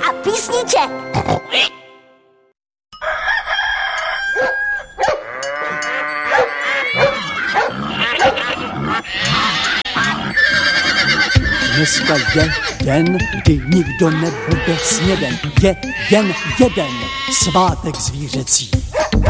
a písniček. Dneska je den, kdy nikdo nebude sněden. Je jen jeden svátek zvířecí.